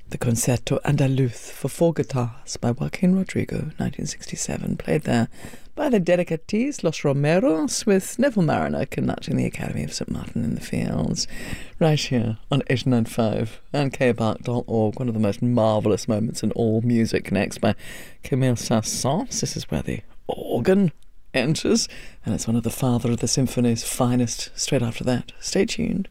The Concerto Andaluz for four guitars by Joaquin Rodrigo, 1967, played there by the Delicatees Los Romeros, with Neville Mariner conducting the Academy of St Martin in the Fields, right here on 895 and kbark.org. One of the most marvellous moments in all music, next by Camille Saint-Saëns. This is where the organ enters, and it's one of the Father of the Symphony's finest straight after that. Stay tuned.